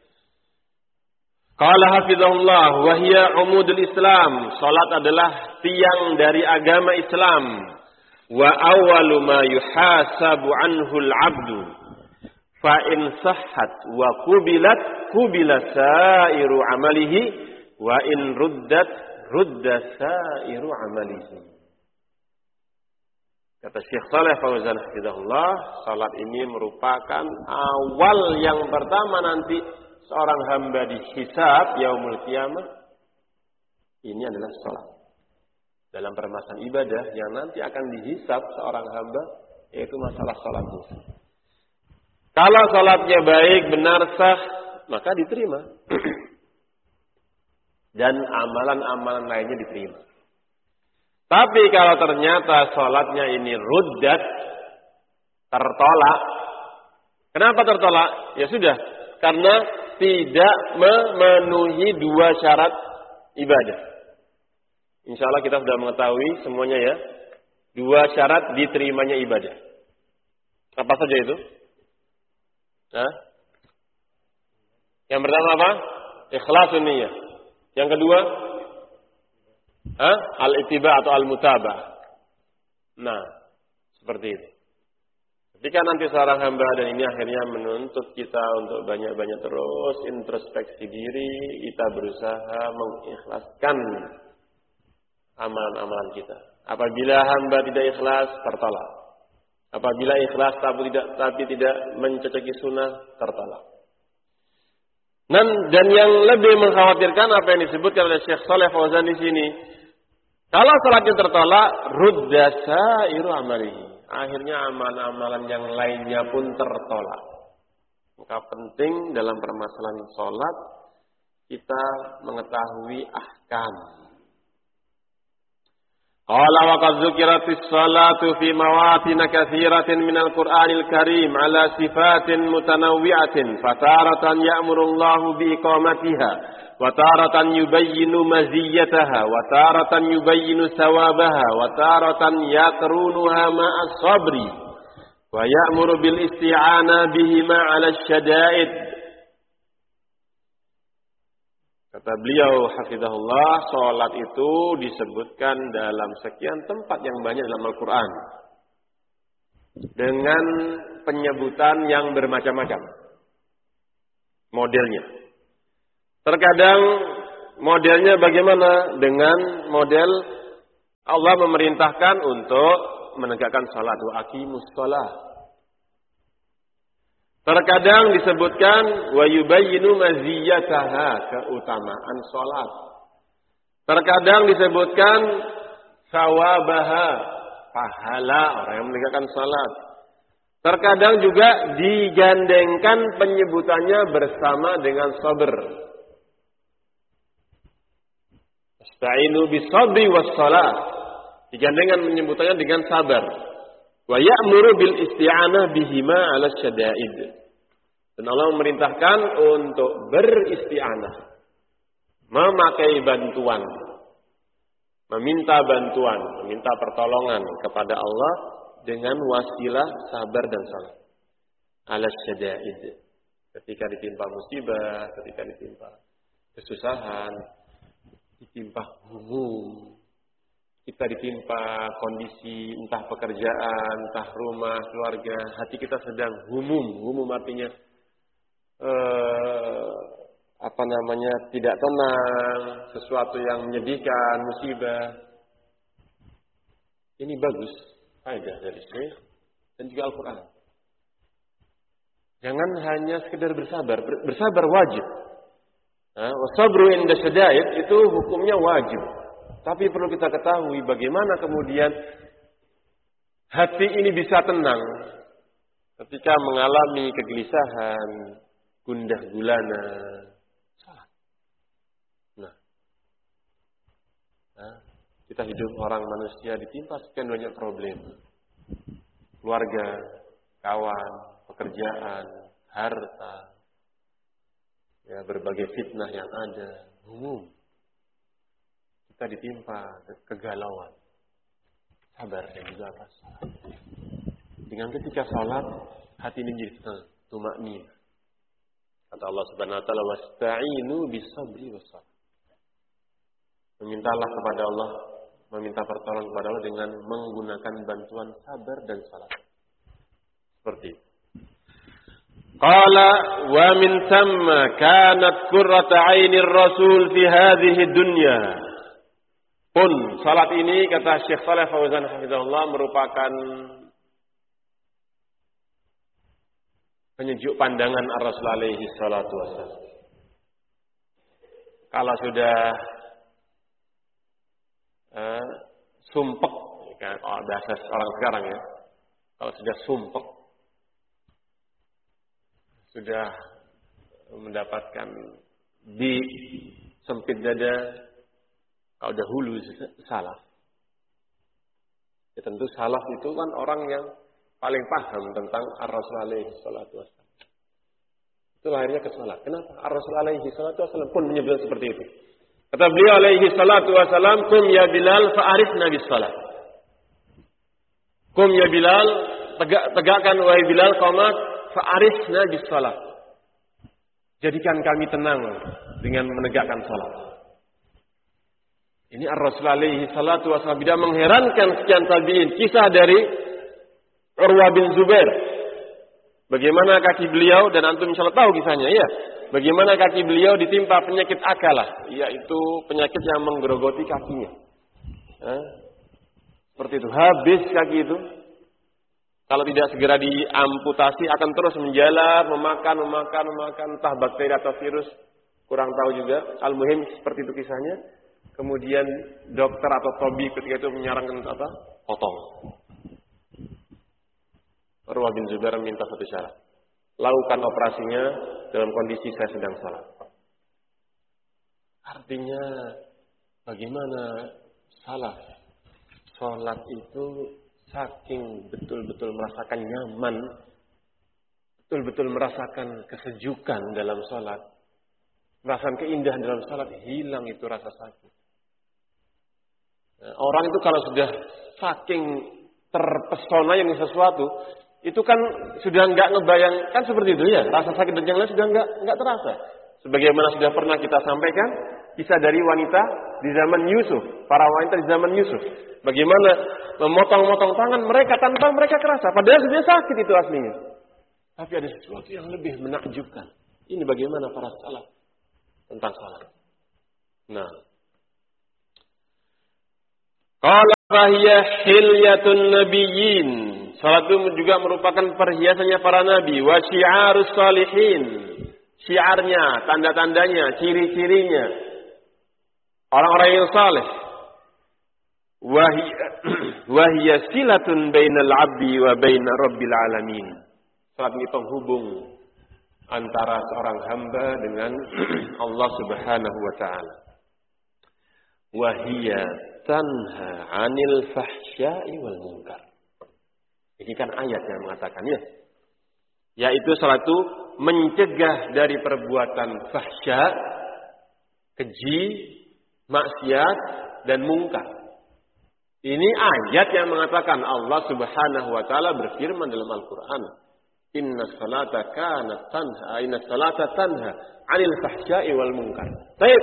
Qala hafizahullah wa hiya umudul Islam. Salat adalah tiang dari agama Islam. Wa awwalu ma yuhasabu anhu al-'abdu. Fa in sahhat wa qubila sairu amalihi wa in rudda sairu amalihi. Kata Syekh Shalih Fauzan hafizahullah, salat ini merupakan awal yang pertama nanti seorang hamba dihisab yaumul qiyamah. Ini adalah salat. Dalam permasalahan ibadah yang nanti akan dihisab seorang hamba, yaitu masalah salatnya. Kalau salatnya baik, benar, sah, maka diterima. Dan amalan-amalan lainnya diterima. Tapi kalau ternyata salatnya ini ruddat, tertolak. Kenapa tertolak? Ya sudah, karena tidak memenuhi dua syarat ibadah. Insya Allah kita sudah mengetahui semuanya ya. Dua syarat diterimanya ibadah. Apa saja itu? Nah? Yang pertama apa? Ikhlasun niyah. Yang kedua? Al-ittiba atau al-mutabah. Nah, seperti itu. Ketika nanti seorang hamba, dan ini akhirnya menuntut kita untuk banyak-banyak terus introspeksi diri, kita berusaha mengikhlaskan amalan-amalan kita. Apabila hamba tidak ikhlas, tertolak. Apabila ikhlas tapi tidak mencocoki sunnah, tertolak. Dan yang lebih mengkhawatirkan apa yang disebutkan oleh Syekh Shalih Fauzan di sini, kalau salatnya tertolak, rudda sairu amalihi. Akhirnya amalan-amalan yang lainnya pun tertolak. Maka penting dalam permasalahan salat kita mengetahui ahkam. Qala wa qad dzukiratis salatu fi mawatin katsiratin minal Qur'anil Karim ala sifatin mutanawwi'atin fataratan ya'murullahu bi iqamatiha wa taratan yubayyinu maziyyataha wa taratan yubayyinu sawabaha wa taratan yaqrunuha ma'as sabri wa ya'muru bil isti'ana bihima 'ala syada'id. Kata beliau hafizahullah, salat itu disebutkan dalam sekian tempat yang banyak dalam Al-Qur'an dengan penyebutan yang bermacam-macam modelnya. Terkadang modelnya bagaimana? Dengan model Allah memerintahkan untuk menegakkan salat, wa aqimus shalah. Terkadang disebutkan wa yubayyinu maziyataha, keutamaan salat. Terkadang disebutkan sawabaha, pahala orang yang menegakkan salat. Terkadang juga digandengkan penyebutannya bersama dengan sabr. Ista'inu bis-sabri was-shalah. Digandengkan penyebutannya dengan sabar. Wa ya'muru bil isti'anah bihima 'ala syada'id. Dan Allah memerintahkan untuk beristi'anah, memakai bantuan, meminta bantuan, meminta pertolongan kepada Allah dengan wasilah sabar dan salat. 'Ala syada'id. Ketika ditimpa musibah, ketika ditimpa kesusahan, ditimpa humum, kita ditimpa kondisi entah pekerjaan, entah rumah, keluarga, hati kita sedang humum. Humum artinya tidak tenang, sesuatu yang menyedihkan, musibah. Ini bagus, faedah dari Syekh dan juga Al-Quran. Jangan hanya sekedar bersabar, bersabar wajib. Wasabru inda syada'id itu hukumnya wajib. Tapi perlu kita ketahui bagaimana kemudian hati ini bisa tenang ketika mengalami kegelisahan, gundah gulana. Kita hidup orang manusia ditimpa sekian banyak problem. Keluarga, kawan, pekerjaan, harta, ya, berbagai fitnah yang ada, umum. Kita ditimpa kegalauan. Sabar dan juga pasrah. Dengan ketika salat, hati ini menjadi tenang, tumaknin. Kata Allah Subhanahu wa taala, "Wasta'inu bis-sabri was-shalah." Memintalah kepada Allah, meminta pertolongan kepada Allah dengan menggunakan bantuan sabar dan salat. Seperti itu. Qala wa min thamma kanat qurratu 'ainir rasul fi hadhihi dunya. Pun salat ini kata Syekh Shalih Fauzan hafizahullah merupakan penyejuk pandangan Ar-Rasul alaihi salatu wasallam. Kalau sudah sumpek, kan, bahasa orang sekarang ya. Kalau sudah sumpek, sudah mendapatkan di sempit dada, kalau dahulu salaf. Ya tentu salaf itu kan orang yang paling paham tentang Ar-Rasul alaihi salatu wasallam. Itu lahirnya ke salat. Kenapa? Ar-Rasul alaihi salatu wasallam pun menyebutkan seperti itu. Kata beliau alaihi salatu wasallam, "Kum ya Bilal fa'arifna bis salat." Kum ya Bilal, tegakkan wahai Bilal qamat fa'arifna bis salat. Jadikan kami tenang dengan menegakkan salat. Ini Ar-Rasul alaihi salatu wasallam tidak mengherankan sekian tabi'in. Kisah dari Urwah bin Zubair. Bagaimana kaki beliau, dan antum insyaallah tahu kisahnya ya. Bagaimana kaki beliau ditimpa penyakit akalah, yaitu penyakit yang menggerogoti kakinya. Seperti itu, habis kaki itu. Kalau tidak segera diamputasi akan terus menjalar, memakan, entah bakteri atau virus, kurang tahu juga. Al-muhim seperti itu kisahnya. Kemudian dokter atau tabib ketika itu menyarankan apa? Potong. Urwah bin Zubair minta satu syarat. Lakukan operasinya dalam kondisi saya sedang salat. Artinya bagaimana salaf salat itu saking betul-betul merasakan nyaman, betul-betul merasakan kesejukan dalam salat, merasakan keindahan dalam salat, hilang itu rasa sakit. Orang itu kalau sudah saking terpesona yang sesuatu, itu kan sudah enggak ngebayang, kan seperti itu ya, rasa sakit dan yang lain sudah enggak terasa. Sebagaimana sudah pernah kita sampaikan, kisah dari wanita di zaman Yusuf, para wanita di zaman Yusuf. Bagaimana memotong-motong tangan mereka tanpa mereka kerasa, padahal sudah sakit itu aslinya. Tapi ada sesuatu yang lebih menakjubkan. Ini bagaimana para salaf tentang salat. Nah, qala fahiya hilyatun nabiyyin. Salat itu juga merupakan perhiasannya para nabi, wa syiarus salihin. Syiarnya, tanda-tandanya, ciri-cirinya orang-orang yang saleh. Wa hiya silatun bainal 'abdi wa baina rabbil alamin. Salat ini penghubung antara seorang hamba dengan Allah Subhanahu wa taala. Wa hiya tanha 'anil fahsya'i wal munkar. Ini kan ayat yang mengatakannya. Yaitu salat itu mencegah dari perbuatan fahsya, keji, maksiat dan mungkar. Ini ayat yang mengatakan Allah Subhanahu wa taala berfirman dalam Al-Qur'an, "Inna salata kanat tanha, inna salata tanha 'anil fahsya'i wal munkar." Baik.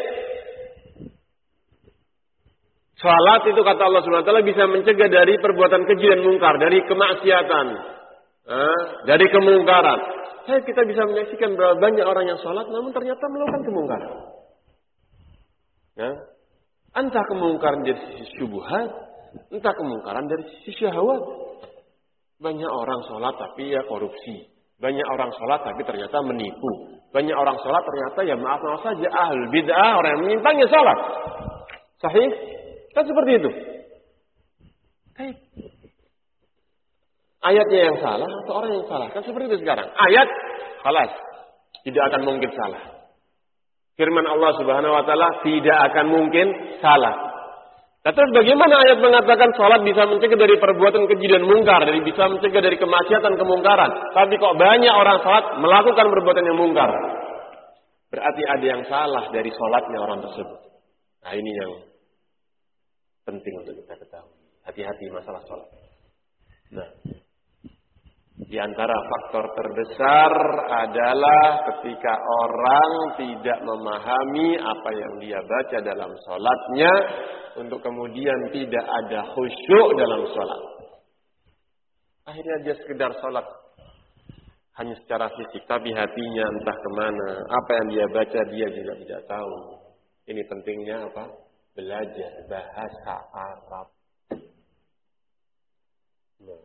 Salat itu kata Allah Subhanahu wa taala bisa mencegah dari perbuatan keji dan mungkar, dari kemaksiatan, dari kemungkaran. Kita bisa menyaksikan bahwa banyak orang yang salat namun ternyata melakukan kemungkaran. Entah kemungkaran dari sisi syubhat, entah kemungkaran dari sisi syahwat. Banyak orang sholat tapi ya korupsi. Banyak orang sholat tapi ternyata menipu. Banyak orang sholat ternyata ya maaf saja ahlul bid'ah, orang yang menyimpangnya sholat. Sahih? Kan seperti itu. Baik. Ayatnya yang salah atau orang yang salah? Kan seperti itu sekarang. Ayat, khalas. Tidak akan mungkin salah. Firman Allah Subhanahu wa taala tidak akan mungkin salah. Terus bagaimana ayat mengatakan salat bisa mencegah dari perbuatan keji dan mungkar, dari bisa mencegah dari kemaksiatan kemungkaran, tapi kok banyak orang salat melakukan perbuatan yang mungkar? Berarti ada yang salah dari salatnya orang tersebut. Nah, ini yang penting untuk kita ketahui. Hati-hati masalah salat. Nah, di antara faktor terbesar adalah ketika orang tidak memahami apa yang dia baca dalam salatnya, untuk kemudian tidak ada khusyuk dalam salat. Akhirnya dia sekedar salat hanya secara fisik, tapi hatinya entah kemana. Apa yang dia baca dia juga tidak tahu. Ini pentingnya apa? Belajar bahasa Arab. Nah,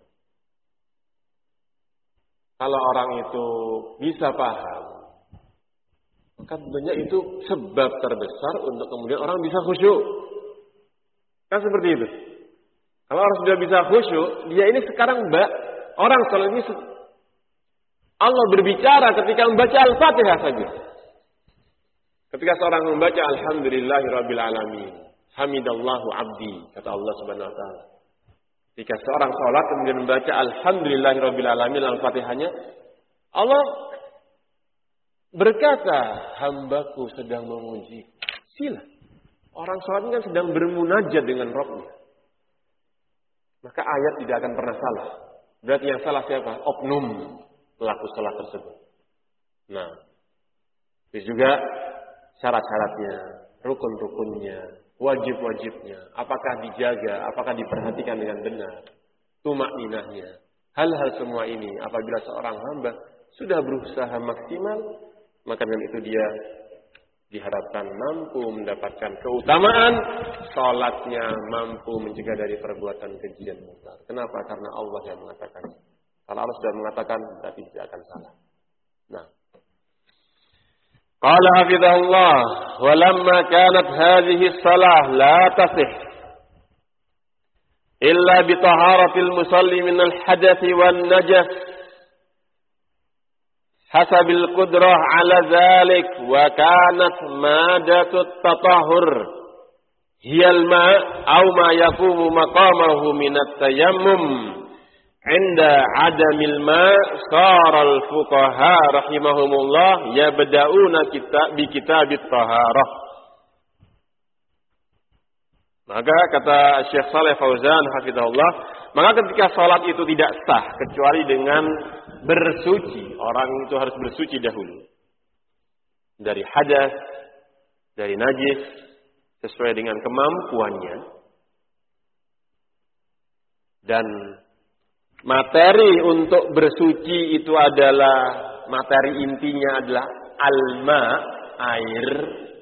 kalau orang itu bisa paham, maka sebenarnya itu sebab terbesar untuk kemudian orang bisa khusyuk. Kan seperti itu. Kalau orang sudah bisa khusyuk, dia ini sekarang orang salat ini Allah berbicara ketika membaca Al-Fatihah saja. Ketika seorang membaca Alhamdulillahirabbil alamin, hamidallahu abdi, kata Allah Subhanahu wa taala. Ketika seorang salat kemudian membaca Alhamdulillahirabbil alamin Al-Fatihahnya, Allah berkata, hambaku sedang memuji. Sila. Orang salat ini kan sedang bermunajat dengan Rabbnya. Maka ayat tidak akan pernah salah. Berarti yang salah siapa? Oknum pelaku salat tersebut. Nah, itu juga syarat-syaratnya, rukun-rukunnya, wajib-wajibnya, apakah dijaga, apakah diperhatikan dengan benar, tumakninahnya. Hal-hal semua ini apabila seorang hamba sudah berusaha maksimal, maka dengan itu dia diharapkan mampu mendapatkan keutamaan, salatnya mampu mencegah dari perbuatan keji dan mungkar. Kenapa? Karena Allah yang mengatakan. Kalau Allah sudah mengatakan, berarti tidak akan salah. Nah, qala hafizahullah, walamma kanat hadhihi salah la tasih illa bi taharatil musalli min al-hadathi wan najas hasabil qudrah ala zalik wa kanat madatut tatahhur hiyal ma aw ma yaqumu maqamahu min at-tayammum inda adamil ma saral fuqaha rahimahumullah yabda'una bi kitabit taharah. Maka kata Syekh Saleh Fauzan hafizahullah, maka ketika salat itu tidak sah kecuali dengan bersuci, orang itu harus bersuci dahulu dari hadas, dari najis sesuai dengan kemampuannya, dan materi untuk bersuci itu adalah materi intinya adalah alma, air,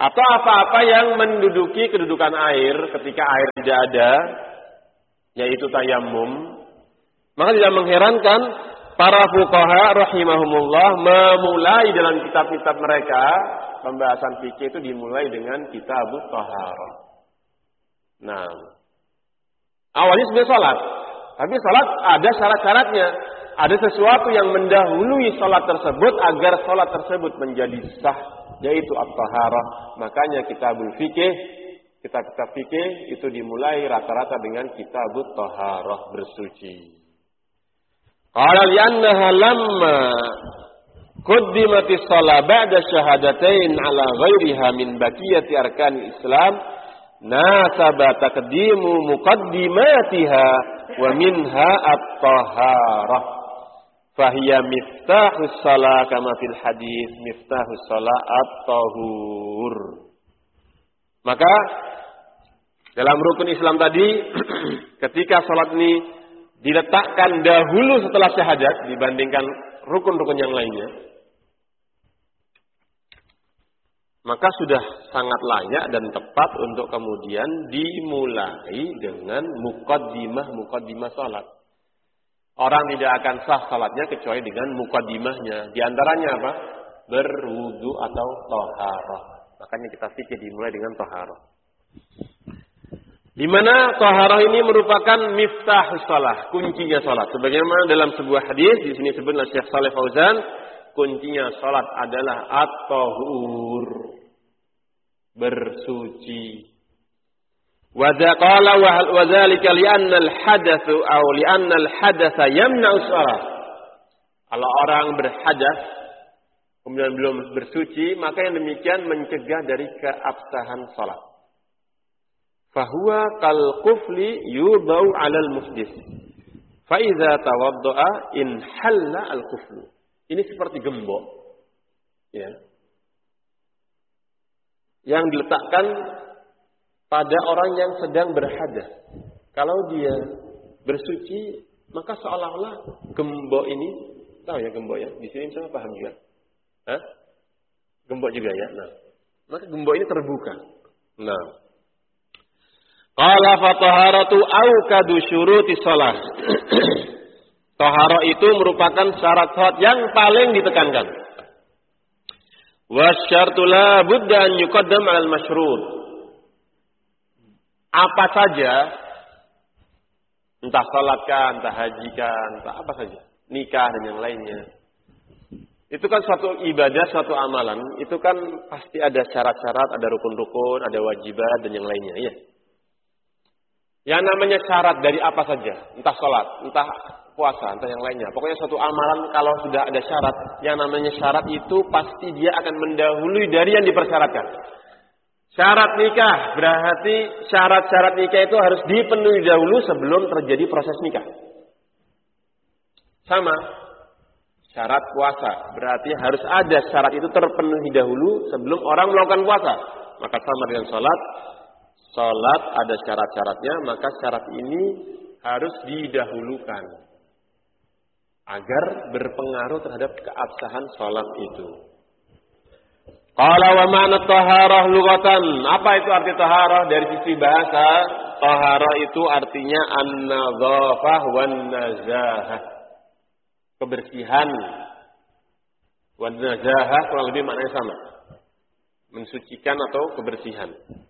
atau apa-apa yang menduduki kedudukan air ketika air tidak ada, yaitu tayammum, maka tidak mengherankan para fuqaha rahimahumullah memulai dalam kitab-kitab mereka pembahasan fikih itu dimulai dengan kitabut taharah. Nah, awalnya sebenarnya salat, tapi salat ada syarat-syaratnya. Ada sesuatu yang mendahului salat tersebut agar salat tersebut menjadi sah, yaitu at-taharah. Makanya kitabul fikih, kitab-kitab fikih itu dimulai rata-rata dengan kitabut taharah, bersuci. Qala li'annaha lamma quddimatis shalah ba'da syahadatain ala ghairiha min baqiyati arkanil Islam nasaba taqdimu muqaddimatiha wa minha at-taharah. Fahiya miftahus shalah kama fil hadis miftahus shalah at-tahur. Maka dalam rukun Islam tadi ketika salat ini diletakkan dahulu setelah syahadat dibandingkan rukun-rukun yang lainnya, maka sudah sangat layak dan tepat untuk kemudian dimulai dengan muqaddimah salat. Orang tidak akan sah salatnya kecuali dengan muqaddimahnya. Di antaranya apa? Berwudu atau taharah. Makanya kita fikir dimulai dengan taharah. Di mana taharah ini merupakan miftahus shalah, kuncinya salat. Sebagaimana dalam sebuah hadis di sini disebut oleh Syekh Shalih Fauzan, kuncinya salat adalah at-tahur, bersuci. Wa qala wa dzalika li'anna al-hadatsu aw li'anna al-hadatsa yamna'u shalah. Kalau orang berhadas kemudian belum bersuci, maka yang demikian mencegah dari keabsahan salat. Fahuwa kal qufli yudau 'alal muhdits. Fa idza tawaddaa in halla al quflu. Ini seperti gembok. Ya. Yang diletakkan pada orang yang sedang berhadas. Kalau dia bersuci, maka seolah-olah gembok ini, tahu ya gembok ya? Di sini sama paham juga. Hah? Gembok juga ya. Nah, maka gembok ini terbuka. Nah, qala fa taharatu awkadu syuruti shalah. Taharah itu merupakan syarat yang paling ditekankan. Wa syartu la budda an yuqaddam 'alal masyrut. Apa saja, entah salatkah, entah hajikah, entah apa saja, nikah dan yang lainnya. Itu kan suatu ibadah, suatu amalan, itu kan pasti ada syarat-syarat, ada rukun-rukun, ada wajibat dan yang lainnya, ya. Yang namanya syarat dari apa saja, entah salat, entah puasa, entah yang lainnya. Pokoknya suatu amalan kalau sudah ada syarat, yang namanya syarat itu pasti dia akan mendahului dari yang dipersyaratkan. Syarat nikah, berarti syarat-syarat nikah itu harus dipenuhi dahulu sebelum terjadi proses nikah. Sama, syarat puasa, berarti harus ada syarat itu terpenuhi dahulu sebelum orang melakukan puasa. Maka sama dengan sholat, sholat ada syarat-syaratnya, maka syarat ini harus didahulukan agar berpengaruh terhadap keabsahan sholat itu. Qala wa ma'na taharah lughatan. Apa itu arti taharah dari sisi bahasa? Taharah itu artinya an-nadzafah wan nazahah. Kebersihan. Wan nazahah kurang lebih maknanya sama. Mensucikan atau kebersihan.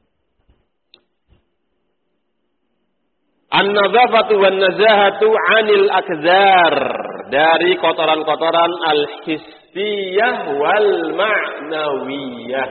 An-nadzafatu wan nazahatu 'anil akdzar. Dari kotoran-kotoran al-hissiyah wal ma'nawiyah.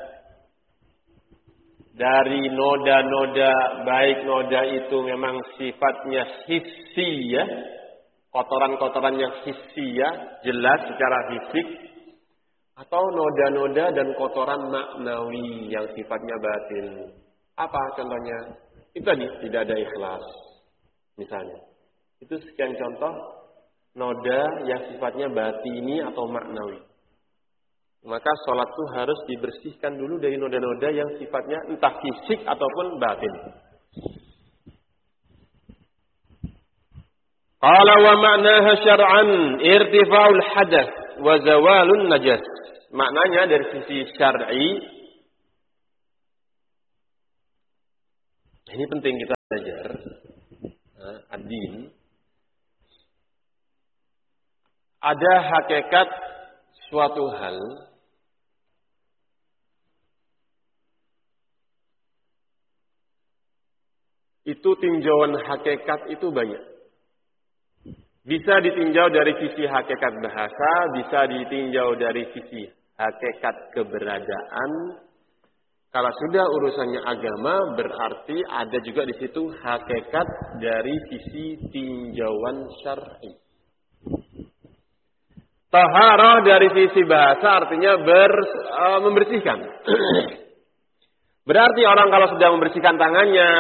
Dari noda-noda, baik noda itu memang sifatnya hissiyah, kotoran-kotoran yang hissiyah, jelas secara fisik, atau noda-noda dan kotoran maknawi yang sifatnya batin. Apa contohnya? Itu tadi, tidak ada ikhlas. Misalnya. Itu sekian contoh noda yang sifatnya batini atau maknawi. Maka sholat itu harus dibersihkan dulu dari noda-noda yang sifatnya entah fisik ataupun batin. Qala wa ma'naha syar'an irtifa'ul hadath wa zawalun najas. Maknanya dari sisi syar'i Ini penting kita belajar. Ad-din. Ada hakikat suatu hal itu tinjauan hakikat itu banyak. Bisa ditinjau dari sisi hakikat bahasa, bisa ditinjau dari sisi hakikat keberadaan. Kalau sudah urusannya agama, berarti ada juga di situ hakikat dari sisi tinjauan syar'i. Taharah dari sisi bahasa artinya membersihkan. Berarti orang kalau sedang membersihkan tangannya,